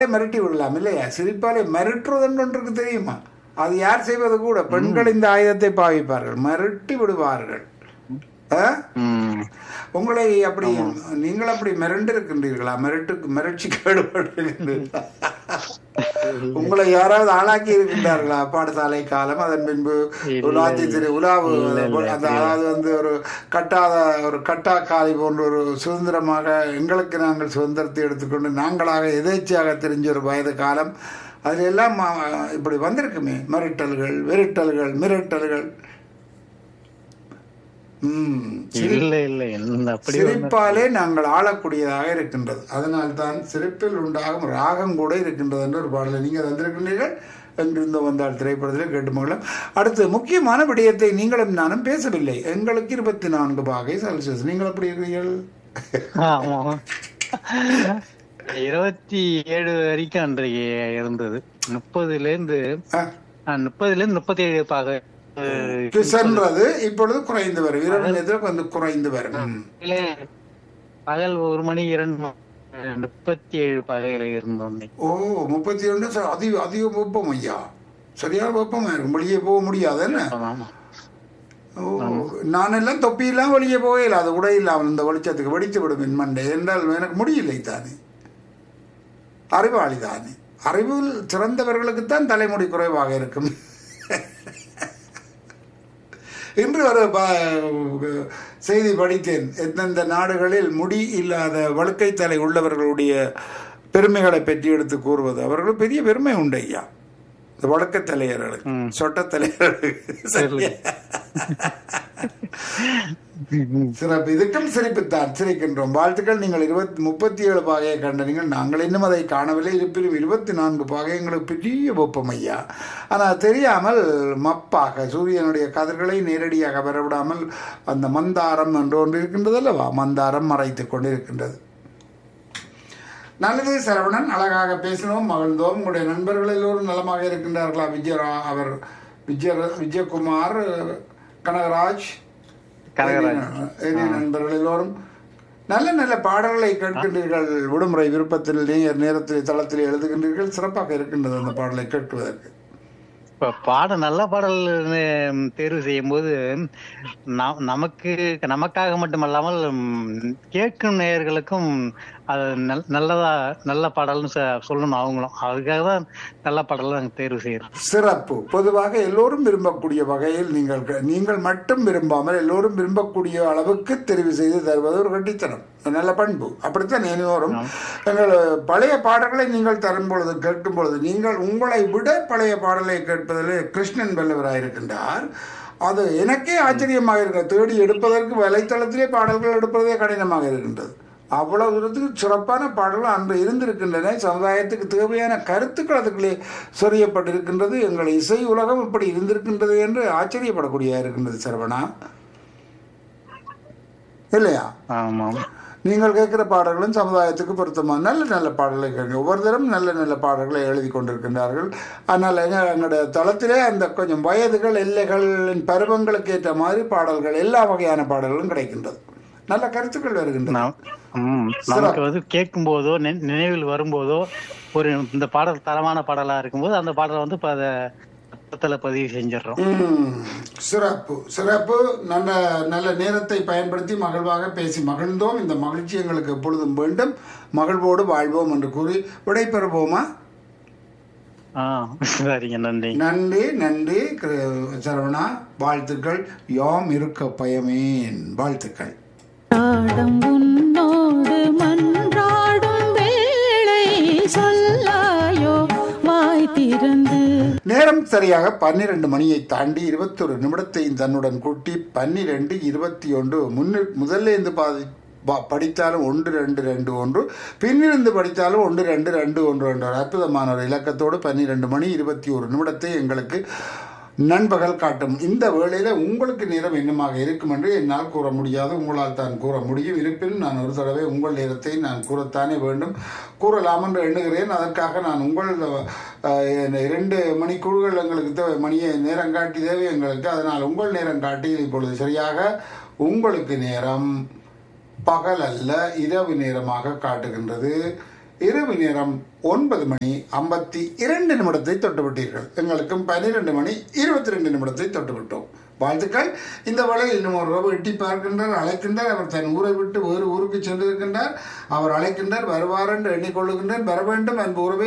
மிரட்டி விடலாம் இல்லையா? சிரிப்பாலே மிரட்டுறதுன்னு ஒன்று இருக்கு தெரியுமா? அது யார் செய்வது கூட? பெண்கள் இந்த ஆயுதத்தை பாவிப்பார்கள், மிரட்டி விடுவார்கள். ஆ? ம். உங்களை அப்படி ஆமா. நீங்கள் அப்படி மிரண்டு இருக்கின்றீர்களா? மிரட்சிக்கு ஈடுபட்டிருக்கின்றீர்களா? உங்களை யாராவது ஆளாக்கி இருக்கின்றார்களா? பாடசாலை காலம், அதன் பின்பு இல்ல, உலாத்தி திரு உலாவு, இல்ல, இல்ல, அந்த அப்படி அதாவது வந்து ஒரு ஒரு கட்டாக்காலி போன்ற ஒரு சுதந்திரமாக எங்களுக்கு நாங்கள் சுதந்திரத்தை எடுத்துக்கொண்டு நாங்களாக எதேச்சையாக தெரிஞ்ச ஒரு வயது காலம், அதுல எல்லாம் இப்படி வந்திருக்குமே, மிரட்டல்கள், மிரட்டல்கள். இல்ல இல்ல என்ன அப்படி சிரிப்பாலே நாங்கள் ஆளக்கூடியதாக இருக்கின்றது. அதனால்தான் சிரிப்பில் உண்டாகும் ராகம் கூட இருக்கின்றது என்று ஒரு பாடலை நீங்கள் தந்திருக்கின்றீர்கள். எங்கிருந்தோ வந்தால் திரைப்படத்தில் கேட்டு மகளம். அடுத்து முக்கியமான விடயத்தை நீங்களும் நானும் பேசவில்லை. எங்களுக்கு 24 பாகை செல்சியஸ். நீங்கள் எப்படி இருக்கிறீர்கள்? ஆமா 27 வரைக்கும் அன்றைக்கு இருந்தது. 30ல இருந்து 37 பாக சென்றது. இப்பொழுது குறைந்து வரும், இரவு நேரத்தில் வந்து குறைந்து வரும். பகல் 1 மணி 2 37 பகையில இருந்தோம். ஓ 31 அதிக வெப்பம் ஐயா, சரியான வெப்பமா இருக்கும், வெளியே போக முடியாது என்ன? ஓ நான் எல்லாம் தொப்பியெல்லாம் வெளியே போகல, அது கூட இல்லாமல் இந்த வெளிச்சத்துக்கு வெடித்து விடும் என் மண்டை என்றால் எனக்கு முடியலை தானே. அறிவாளி தானே, அறிவில் சிறந்தவர்களுக்குத்தான் தலைமுடி குறைவாக இருக்கும். இன்று ஒரு செய்தி படித்தேன். எந்தெந்த நாடுகளில் முடி இல்லாத வழுக்கை தலை உள்ளவர்களுடைய பெருமைகளை பற்றி எடுத்து கூறுவது. அவர்கள் பெரிய பெருமை உண்டு ஐயா, இந்த வழுக்கை தலையர்களுக்கு, சொட்ட தலையர்களுக்கு. சிறப்பு. இதுக்கும் சிரிப்புத்தான், சிரிக்கின்றோம். வாழ்த்துக்கள். நீங்கள் 37 பாகையை கண்டனீங்கள், நாங்கள் இன்னும் அதை காணவில்லை. இருப்பினும் 24 பாகை எங்களுக்கு பெரிய வெப்பம் ஐயா. ஆனால் தெரியாமல் மப்பாக சூரியனுடைய கதிர்களை நேரடியாக வரவிடாமல் அந்த மந்தாரம் என்று ஒன்று இருக்கின்றது அல்லவா, மந்தாரம் மறைத்து கொண்டு இருக்கின்றது. நல்லது சரவணன், அழகாக பேசினோம், மகிழ்ந்தோம். உங்களுடைய நண்பர்கள் எல்லோரும் நலமாக இருக்கின்றார்களா? விஜயகுமார், கனகராஜ், நண்பர்கள் எல்லோரும் நல்ல நல்ல பாடல்களை கேட்கின்றீர்கள். விடுமுறை விருப்பத்தில் நேரத்தில் தளத்தில் எழுதுகின்றீர்கள். சிறப்பாக இருக்கின்றது அந்த பாடலை கேட்பதற்கு. நல்ல பாடல் தேர்வு செய்யும் போது நமக்காக மட்டுமல்லாமல் கேட்கும் நேயர்களுக்கும் அது நல்ல பாடல்னு சொல்லணும் அவங்களும். அதுக்காக தான் நல்ல பாடல் நாங்கள் தேர்வு செய்யறோம். சிறப்பு. பொதுவாக எல்லோரும் விரும்பக்கூடிய வகையில் நீங்கள் மட்டும் விரும்பாமல் எல்லோரும் விரும்பக்கூடிய அளவுக்கு தெரிவு செய்து தருவது ஒரு கட்டித்தனம், நல்ல பண்பு. அப்படித்தான் எல்லோரும் எங்கள் பழைய பாடல்களை நீங்கள் தரும் பொழுது, கேட்கும் பொழுது, நீங்கள் உங்களை விட பழைய பாடலை கேட்பதில் கிருஷ்ணன் வல்லவராயிருக்கின்றார். அது எனக்கே ஆச்சரியமாக இருக்க. தேடி எடுப்பதற்கு வலைத்தளத்திலே பாடல்கள் எடுப்பதே கடினமாக இருக்கின்றது. அவ்வளவு தூரத்துக்கு சிறப்பான பாடல்கள் அன்று இருந்திருக்கின்றன. சமுதாயத்துக்கு தேவையான கருத்துக்கள் அதுக்குள்ளே சொரியப்பட்டிருக்கின்றது. எங்கள் இசை உலகம் இப்படி இருந்திருக்கின்றது என்று ஆச்சரியப்படக்கூடிய இருக்கின்றது சரவணா, இல்லையா? ஆமாம். நீங்கள் கேட்கிற பாடல்களும் சமுதாயத்துக்கு பொருத்தமாக நல்ல நல்ல பாடல்களை கேட்க ஒவ்வொருத்தரும் நல்ல நல்ல பாடல்களை எழுதி கொண்டிருக்கின்றார்கள். ஆனால் எங்களுடைய தளத்திலே அந்த கொஞ்சம் வயதுகள், எல்லைகளின் பருவங்களுக்கு ஏற்ற மாதிரி பாடல்கள், எல்லா வகையான பாடல்களும் கிடைக்கின்றது. நல்ல கருத்துக்கள் வருகின்றன. நமக்கு வந்து கேட்கும் போதோ நினைவில் வரும்போதோ ஒரு இந்த பாடல் தரமான பாடலா இருக்கும்போது அந்த பாடலை வந்து பதிவு செஞ்சிடறோம். சிறப்பு சிறப்பு. நல்ல நல்ல நேரத்தை பயன்படுத்தி மகிழ்வாக பேசி மகிழ்ந்தோம். இந்த மகிழ்ச்சி எங்களுக்கு எப்பொழுதும் வேண்டும். மகிழ்வோடு வாழ்வோம் என்று கூறி விடைபெறுவோமா? சரிங்க, நன்றி நன்றி நன்றி சரவணா. வாழ்த்துக்கள். யாம் இருக்க பயமேன். வாழ்த்துக்கள். உன்னோடு மன்றாடும் வேளை சொல்லாயோ வாய் திறந்து. நேரம் சரியாக 12 மணியை தாண்டி 21 நிமிடத்தை தன்னுடன் கூட்டி 12:21 முதல்ல இருந்து படித்தாலும் 1-2-2-1, பின்னிருந்து படித்தாலும் 1-2-2-1 என்ற அற்புதமான ஒரு இலக்கத்தோடு 12 மணி 21 நிமிடத்தை எங்களுக்கு நண்பகல் காட்டும். இந்த வேளையில் உங்களுக்கு நேரம் என்னமாக இருக்கும் என்று என்னால் கூற முடியாது, உங்களால் தான் கூற முடியும். இருப்பினும் நான் ஒரு தடவை உங்கள் நேரத்தை நான் கூறத்தானே வேண்டும், கூறலாம் என்று எண்ணுகிறேன். அதற்காக நான் உங்கள் 2 மணிக்கூறுகள் எங்களுக்கு தேவை, மணியை நேரம் காட்டி தேவை எங்களுக்கு. அதனால் உங்கள் நேரம் காட்டி இப்பொழுது சரியாக உங்களுக்கு நேரம் பகல் அல்ல இரவு நேரமாக காட்டுகின்றது. இரவு நேரம் 9:52 தொட்டுவிட்டீர்கள். எங்களுக்கும் 12:22 தொட்டுவிட்டோம். வாழ்த்துக்கள். இந்த வேளையில் இன்னும் ஒரு ரூபாய் எட்டி பார்க்கின்றார், அழைக்கின்றார். அவர் தன் ஊரை விட்டு வேறு ஊருக்கு சென்றிருக்கின்றார். அவர் அழைக்கின்றார், வருவார் என்று எண்ணிக்கொள்ளுகின்றார். வர வேண்டும் அன்பு உறவே.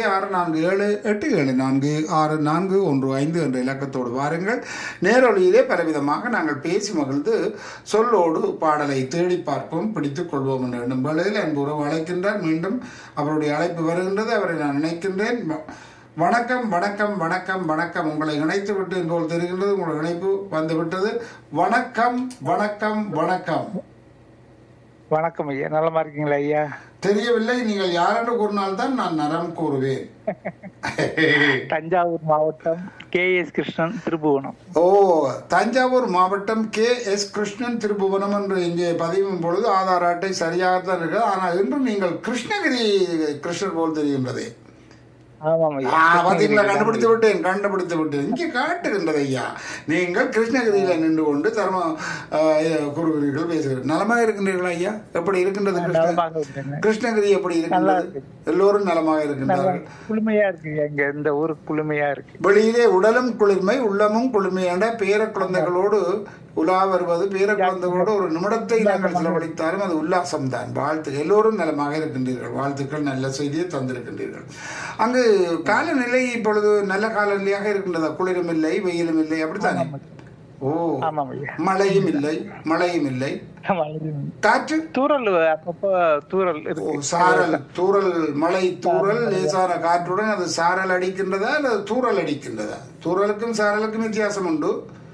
6478746415 என்ற இலக்கத்தோடு வாருங்கள். நேரொலியிலே பலவிதமாக நாங்கள் பேசி மகிழ்ந்து சொல்லோடு பாடலை தேடி பார்ப்போம், பிடித்துக் கொள்வோம் என்ற எண்ணும் வேளையில் அன்பு உறவு அழைக்கின்றார். மீண்டும் அவருடைய அழைப்பு வருகின்றது. அவரை நான் நினைக்கின்றேன். வணக்கம் வணக்கம் வணக்கம் வணக்கம். உங்களை இணைத்து விட்டு போல் தெரிகின்றது. உங்கள் இணைப்பு வந்து விட்டது. வணக்கம் வணக்கம் வணக்கம். வணக்கம் ஐயா, நலமா இருக்கீங்களா ஐயா? தெரியவில்லை, நீங்கள் யாரென்று கூறினால் தான் நான் நலம் கூறுவேன். தஞ்சாவூர் மாவட்டம் KS கிருஷ்ணன், திருபுவனம். ஓ, தஞ்சாவூர் மாவட்டம் KS கிருஷ்ணன், திருபுவனம் என்று இங்கே பதிவும் பொழுது ஆதார் அட்டை சரியாகத்தான் இருக்கிறது. ஆனால் இன்று நீங்கள் கிருஷ்ணகிரி கிருஷ்ணர் போல் தெரிகின்றதே. கண்டுபிடித்து விட்டேன். இங்கே காட்டுகின்றது ஐயா. நீங்கள் கிருஷ்ணகிரியில நின்று கொண்டு தர்ம கூறுகிறீர்கள், பேசுகிறீர்கள். நலமாக இருக்கின்றீர்களா ஐயா? எப்படி இருக்கின்றது கிருஷ்ணகிரி? எப்படி இருக்கின்றது? எல்லோரும் நலமாக இருக்கின்றார்கள். குளுமையா இருக்கு இங்க, இந்த ஊர் குளுமையா இருக்கு. வெளியிலே உடலும் குளிர்மை உள்ளமும் குளிர்மையான பேர குழந்தைகளோடு உலா வருவது, பேர குழந்தைகளோடு ஒரு நிமிடத்தை நாங்கள் செலவழித்தாலும் அது உல்லாசம் தான். வாழ்த்து. எல்லோரும் நலமாக இருக்கின்றீர்கள். வாழ்த்துக்கள். நல்ல செய்தியை தந்திருக்கின்றீர்கள். அங்கு காலநிலை இப்பொழுது நல்ல காலநிலையாக இருக்கின்றதா? குளிரும் இல்லை, வெயிலும் இல்லை, அப்படித்தானே? ஓ, மழையும் இல்லை, மழையும் இல்லை, காற்று தூரல், அப்பப்போ தூரல், சாரல், தூரல், மழை தூரல், லேசான காற்றுடன் அது சாரல் அடிக்கின்றதா அல்லது தூரல் அடிக்கின்றதா? தூரலுக்கும் சாரலுக்கும் வித்தியாசம் உண்டு.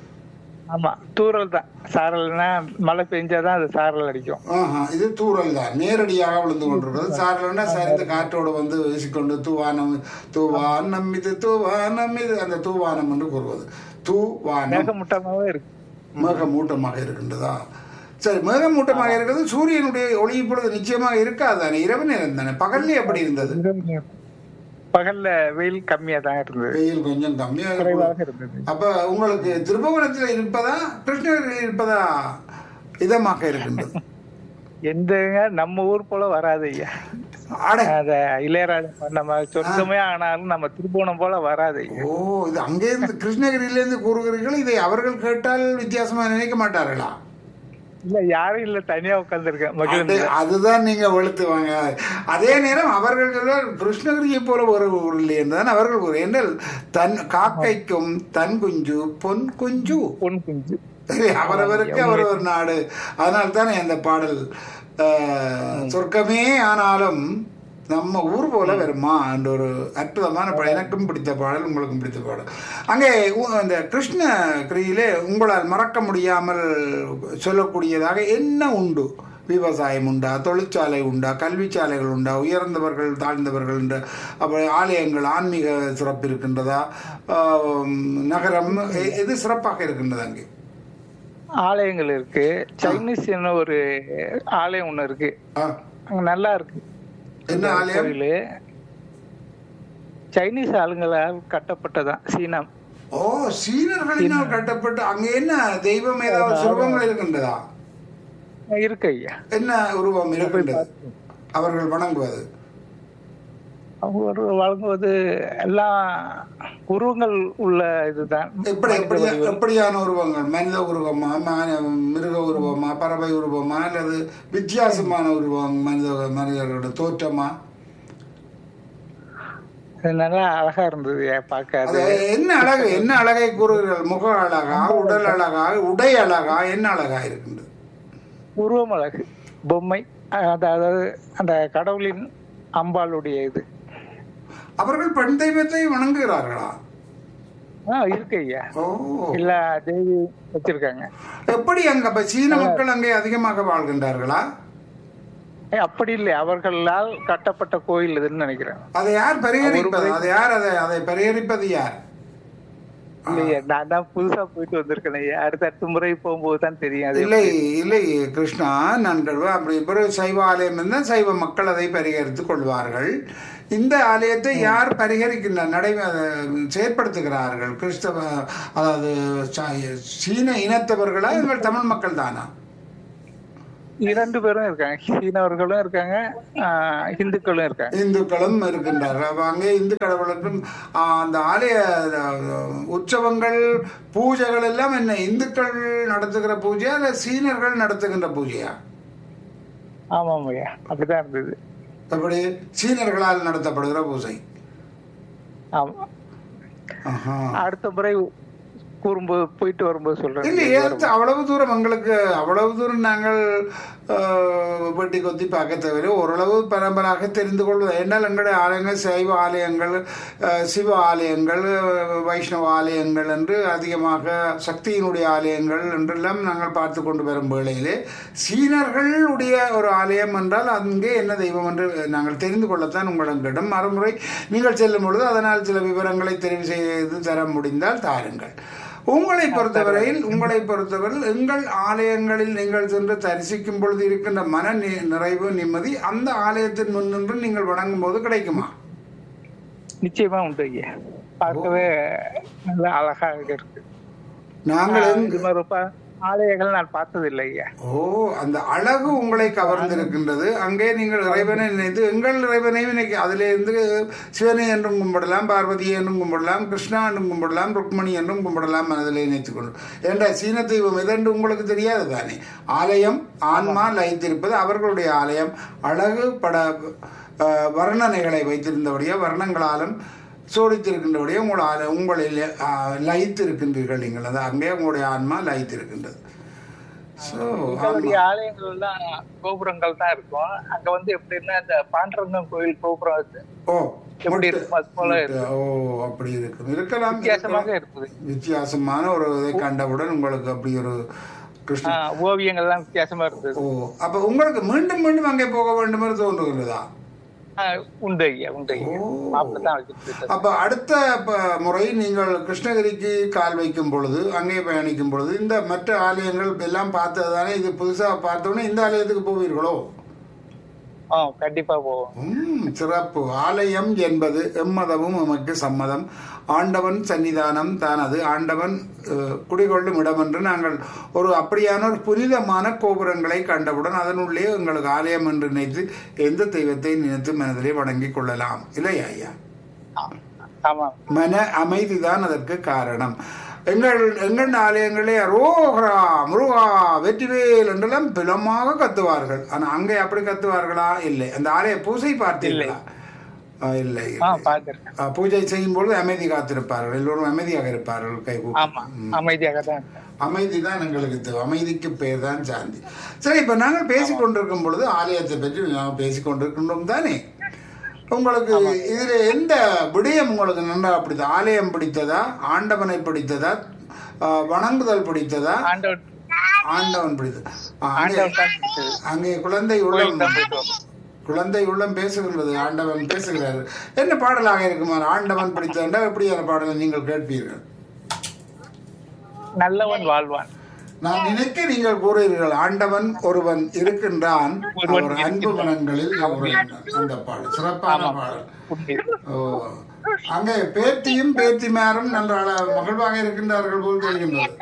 ஆமா, தூரல் தான். சாரல்னா மழை பெஞ்சாதான் அது சாரல் அடிக்கும். இது தூரல் தான், நேரடியாக விழுந்து கொண்டிருக்கிறது. சாரல்னா சரிந்த காற்றோடு வந்து வீசிக்கொண்டு தூவானம், தூவானம் இது, தூவானம் இது, அந்த தூவானம் என்று கூறுவது. தூவானம் மேகமூட்டமாகவே இருக்கு. மேகமூட்டமாக இருக்கின்றதா? சரி, மேகமூட்டமாக இருக்கிறது. சூரியனுடைய ஒளி இப்பொழுது நிச்சயமாக இருக்காது தானே? இரவு நேரம் தானே? பகல்ல எப்படி இருந்தது? பகல்ல வெயில் கம்மியா தான் இருந்தது. வெயில் கொஞ்சம் கம்மியாக இருந்தது. அப்ப உங்களுக்கு திருபுவனத்தில் இருப்பதா கிருஷ்ணகிரியில் இருப்பதா இதமாக இருக்கின்றது? எந்தங்க நம்ம ஊர் போல வராது ஐயா. அத இளையராஜா பண்ண மாதிரி சொர்க்கமே ஆனாலும் நம்ம திருபுவனம் போல வராது. ஓ, இது அங்கே இருந்து கிருஷ்ணகிரியில இருந்து கூறுகிறீர்கள். இதை அவர்கள் கேட்டால் வித்தியாசமா நினைக்க மாட்டார்களா? இல்ல, யாரும் இல்ல, தனியா உட்கார்ந்துருக்கேன். அதுதான் நீங்க வெளுத்துவாங்க. அதே நேரம் அவர்கள் கிருஷ்ணகிரியை போல ஒரு ஊர் இல்லை என்றுதான் அவர்கள் கூறு. என்றால் தன் காக்கைக்கும் தன் குஞ்சு பொன் குஞ்சு, பொன் குஞ்சு, அவரவருக்கு அவரவர் நாடு. அதனால் தானே அந்த பாடல் சொர்க்கமே ஆனாலும் நம்ம ஊர் போல வருமா என்ற ஒரு அற்புதமான பாடல். எனக்கும் பிடித்த பாடல், உங்களுக்கும் பிடித்த பாடல். அங்கே இந்த கிருஷ்ணகிரியிலே உங்களால் மறக்க முடியாமல் சொல்லக்கூடியதாக என்ன உண்டு? விவசாயம் உண்டா, தொழிற்சாலை உண்டா, கல்வி சாலைகள் உண்டா, உயர்ந்தவர்கள் தாழ்ந்தவர்கள் என்ற ஆலயங்கள், ஆன்மீக சிறப்பு இருக்கின்றதா, நகரம் எது சிறப்பாக இருக்கின்றது? அங்கே ஆலயங்கள் இருக்கு. சைனீஸ் என்ன ஒரு ஆலயம் ஒண்ணு இருக்கு, அங்க நல்லா இருக்கு. என்ன ஆலயம்? சைனீஸ் ஆளுங்களால் கட்டப்பட்டதான், சீனா. ஓ, சீனர்களினால் கட்டப்பட்டு. அங்க என்ன தெய்வம், ஏதாவது உருவங்கள் இருக்கின்றதா? இருக்கு ஐயா. என்ன உருவம் இருக்கின்றது அவர்கள் வணங்குவது? அவங்க வழங்குவது எல்லாம் உருவங்கள் உள்ள இதுதான். எப்படியான உருவங்கள்? மனித உருவமா, மிருக உருவமா, பறவை உருவமா, அல்லது வித்தியாசமான உருவம், மனிதர்களோட தோற்றமா? நல்லா அழகா இருந்தது பார்க்க. என்ன அழகு? என்ன அழகை கூறுகிறீர்கள்? முக அழகா, உடல் அழகா, உடை அழகா, என்ன அழகா இருக்கின்றது? உருவம் அழகு, பொம்மை, அதாவது அந்த கடவுளின் அம்பாளுடைய இது. அவர்கள் பெண் தெய்வத்தை வணங்குகிறார்களா? இருக்கு ஐயா. இல்ல, தேவி வச்சிருக்காங்க. எப்படி அங்க சீன மக்கள் அங்கே அதிகமாக வாழ்கின்றார்களா? அப்படி இல்லை, அவர்களால் கட்டப்பட்ட கோயில் இதுன்னு நினைக்கிறேன். அதை யார் பரிகரிப்பது? அதை பரிகரிப்பது யார்? இல்லையா, நான் தான் புதுசா போயிட்டு வந்திருக்கேன். அடுத்த முறை போகும்போது தான் தெரியும். இல்லை இல்லை கிருஷ்ணா, நண்பர் அப்படி பிறகு சைவ ஆலயம் இருந்தால் சைவ மக்கள் அதை பரிகரித்துக் கொள்வார்கள். இந்த ஆலயத்தை யார் பரிகரிக்கின்ற செயற்படுத்துகிறார்கள்? கிறிஸ்தவ, அதாவது சீன இனத்தவர்களா, எங்கள் தமிழ் மக்கள் தானா? 2 பேரும் இருக்காங்க, சீனவர்களும் இருக்காங்க, இந்துக்களும் இருக்காங்க. இந்துக்களும் இருக்கின்றார்கள். அப்ப அங்கே இந்து கடவுளுக்கும் அந்த ஆலய உற்சவங்கள் பூஜைகள் எல்லாம் என்ன இந்துக்கள் நடத்துகிற பூஜையா இல்ல சீனர்கள் நடத்துகின்ற பூஜையா? ஆமாம் ஐயா, அப்படிதான் இருந்தது. அப்படி சீனர்களால் நடத்தப்படுகிற பூஜை. ஆமா, அடுத்த முறை கூறும்போது போயிட்டு வரும்போது சொல்றேன். இல்லையே, அவ்வளவு தூரம் எங்களுக்கு அவ்வளவு தூரம் நாங்கள் வெட்டி கொத்தி பார்க்க தவிர ஓரளவு பரம்பராக தெரிந்து கொள்வது. என்றால் எங்களுடைய ஆலயங்கள் சைவ ஆலயங்கள், சிவ ஆலயங்கள், வைஷ்ணவ ஆலயங்கள் என்று அதிகமாக சக்தியினுடைய ஆலயங்கள் என்றெல்லாம் நாங்கள் பார்த்து கொண்டு வரும் வேளையிலே சீனர்களுடைய ஒரு ஆலயம் என்றால் அங்கே என்ன தெய்வம் என்று நாங்கள் தெரிந்து கொள்ளத்தான் உங்களிடம் மறுமுறை நீங்கள் செல்லும் பொழுது அதனால் சில விவரங்களை தெரிவு செய்து தர முடிந்தால் தாருங்கள். உங்களை பொறுத்தவரையில் எங்கள் ஆலயங்களில் நீங்கள் சென்று தரிசிக்கும் பொழுது இருக்கின்ற மன நிறைவு நிம்மதி அந்த ஆலயத்தின் முன்னின்று நீங்கள் வணங்கும் போது கிடைக்குமா? நிச்சயமா உண்டு ஐயா, பார்க்கவே நல்ல அழகாக இருக்கு. நாங்கள் ஆலயங்கள் நான் பார்த்ததில்லை ஐயா. அந்த அழகு உங்களை கவர்ந்திருக்கின்றது. அங்கே நீங்கள் இறைவனை நினைத்து எங்கள் இறைவனையும் இன்னைக்கு அதிலே இருந்து சிவனை என்றும் கும்பிடலாம், பார்வதியை என்றும் கும்பிடலாம், கிருஷ்ணா என்றும் கும்பிடலாம், ருக்மணி என்றும் கும்பிடலாம் மனதிலே நினைத்துக் கொண்டு. என்ற சீன தெய்வம் எதென்று உங்களுக்கு தெரியாது தானே? ஆலயம் ஆன்மா லயித்திருப்பது அவர்களுடைய ஆலயம். அழகு பட வர்ணனைகளை வைத்திருந்தபடியா வர்ணங்களாலும் சோடித்திருக்கின்றபடியே உங்களில் லயித்து இருக்கின்றீர்கள். நீங்கள் அது அங்கே உங்களுடைய ஆன்மா லயித்து இருக்கின்றது. ஆலயங்கள் எல்லாம் கோபுரங்கள் தான் இருக்கும். அங்க வந்து எப்படின்னா இந்த பாண்டரங்கம் கோயில் கோபுரம் அப்படி இருக்கலாம். வித்தியாசமான ஒரு இதை கண்டவுடன் உங்களுக்கு அப்படி ஒரு ஓவியங்கள் எல்லாம் வித்தியாசமா இருந்தது. அப்ப உங்களுக்கு மீண்டும் மீண்டும் அங்கே போக வேண்டும் என்று தோன்றுகிறதா? அப்ப அடுத்த முறை நீங்கள் கிருஷ்ணகிரிக்கு கால் வைக்கும் பொழுது அங்கே பயணிக்கும் பொழுது இந்த மற்ற ஆலயங்கள் எல்லாம் பார்த்ததுதானே, இது புதுசா பார்த்தோன்னே இந்த ஆலயத்துக்கு போவீர்களோ? கண்டிப்பா போவோம். சிறப்பு. ஆலயம் என்பது எம்மதமும் எமக்கு சம்மதம். ஆண்டவன் சன்னிதானம் தானது, ஆண்டவன் குடிகொள்ளும் இடம் என்று நாங்கள் ஒரு அப்படியான ஒரு புனிதமான கோபுரங்களை கண்டவுடன் அதனுள்ளே எங்களுக்கு ஆலயம் என்று நினைத்து எந்த தெய்வத்தை நினைத்து மனதிலே வணங்கிக் கொள்ளலாம் இல்லையா ஐயா? மன அமைதிதான் அதற்கு காரணம். எங்கள் ஆலயங்களே ரோஹரா முருகா வெற்றிவேல் என்றெல்லாம் பிலமாக கத்துவார்கள். ஆனா அங்கே அப்படி கத்துவார்களா? இல்லை. அந்த ஆலய பூஜை பார்த்தீர்களா? இல்லை. பூஜை செய்யும் பொழுது அமைதி காத்திருப்பார்கள், எல்லோரும் அமைதியாக இருப்பார்கள். அமைதிதான் எங்களுக்கு அமைதிக்கு பேர் தான் சாந்தி. சரி, இப்ப நாங்கள் பேசிக்கொண்டிருக்கும் பொழுது ஆலயத்தை பற்றி நாங்கள் பேசிக்கொண்டிருக்கின்றோம் தானே. உங்களுக்கு இதுல எந்த விடயம் உங்களுக்கு நன்றா பிடித்தது? ஆலயம் பிடித்ததா, ஆண்டவனை பிடித்ததா, வணங்குதல் பிடித்ததா? ஆண்டவன் பிடித்தது. அங்கே குழந்தை உள்ளம் பேசுகின்றது, ஆண்டவன் பேசுகிறார். என்ன பாடலாக இருக்குமா? ஆண்டவன் பிடித்தா எப்படியான பாடலை நீங்கள் கேட்பீர்கள்? நல்லவன் வாழ்வான். நான் நினைக்க நீங்கள் கூறுகிறீர்கள் ஆண்டவன் ஒருவன் இருக்கின்றான், அவர் அன்பு மனங்களில் அந்த பாடல் சிறப்பான பாடல். அங்கே பேத்தியும் பேத்திமாரும் நன்ற மகிழ்வாக இருக்கின்றார்கள் போல் தெரிகின்றது.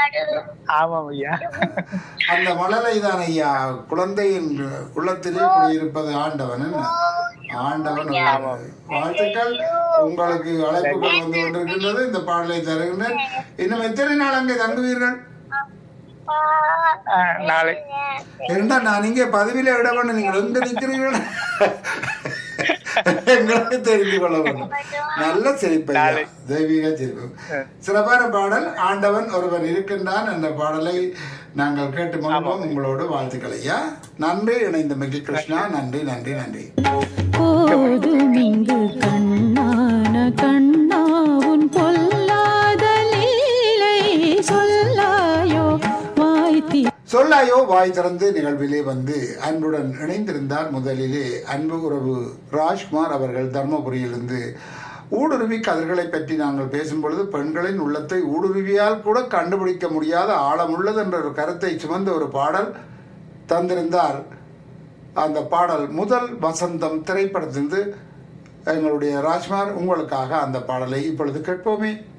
அந்த மழலை தான் ஐயா குழந்தையின் உள்ளத்திலே குடியிருப்பது ஆண்டவன். ஆண்டவன் வாழ்த்துக்கள். உங்களுக்கு அழைப்புகள் வந்து கொண்டிருக்கின்றது. இந்த பாடலை தருகின்றேன். இன்னும் எத்தனை நாள் அங்கே தங்குவீர்கள்? நாளை. ஏண்டா நான் இங்கே பதவியில விட வேண்டும், நீங்கள் எங்க நிற்கிறீர்கள் எங்களுக்கு தெரிந்து கொள்ள வேண்டும். நல்ல சிரிப்பை, தெய்வீக சிரிப்பு. சிறப்பான பாடல் ஆண்டவன் ஒருவன் இருக்கின்றான் என்ற பாடலை நாங்கள் கேட்டு மகிழ்வோம். உங்களோடு வாழ்த்துக்கள் ஐயா. நன்றி. இணைந்த மிகி கிருஷ்ணா. நன்றி நன்றி நன்றி. சொல்லாயோ வாய் திறந்து நிகழ்விலே வந்து அன்புடன் இணைந்திருந்தார். முதலிலே அன்பு உறவு ராஜ்குமார் அவர்கள் தர்மபுரியிலிருந்து. ஊடுருவி கதிர்களை பற்றி நாங்கள் பேசும்பொழுது பெண்களின் உள்ளத்தை ஊடுருவியால் கூட கண்டுபிடிக்க முடியாத ஆழமுள்ளது என்ற ஒரு கருத்தை சுமந்த ஒரு பாடல் தந்திருந்தார். அந்த பாடல் முதல் வசந்தம் திரைப்படத்திலிருந்து எங்களுடைய ராஜ்குமார் உங்களுக்காக அந்த பாடலை இப்பொழுது கேட்போமே.